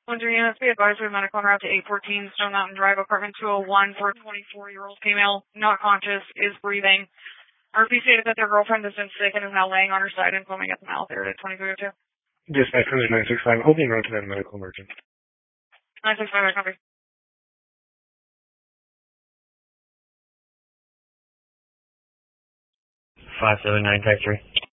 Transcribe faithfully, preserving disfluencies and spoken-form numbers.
one three units, be advised we have medical en route to eight fourteen Stone Mountain Drive, apartment two oh one for a twenty-four-year-old female, not conscious, is breathing. R P stated that their girlfriend has been sick and is now laying on her side and foaming at the mouth. They're at twenty-three oh two. Dispatch from nine six five, opening road to that medical emergency. nine six five, I copy. five seven nine, type three.